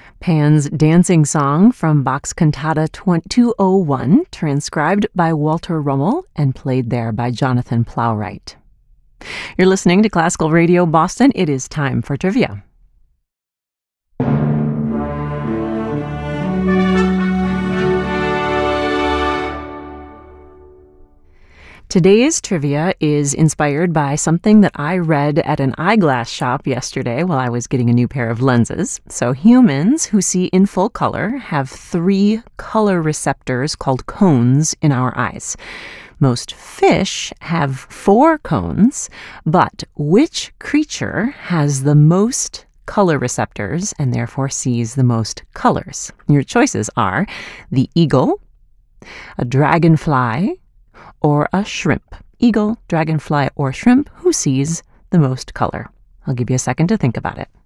Pan's dancing song from Bach's Cantata 201, transcribed by Walter Rummel and played there by Jonathan Plowright. You're listening to Classical Radio Boston. It is time for trivia. Today's trivia is inspired by something that I read at an eyeglass shop yesterday while I was getting a new pair of lenses. So humans who see in full color have 3 color receptors called cones in our eyes. Most fish have 4 cones, but which creature has the most color receptors and therefore sees the most colors? Your choices are the eagle, a dragonfly, or a shrimp. Eagle, dragonfly, or shrimp, who sees the most color? I'll give you a second to think about it.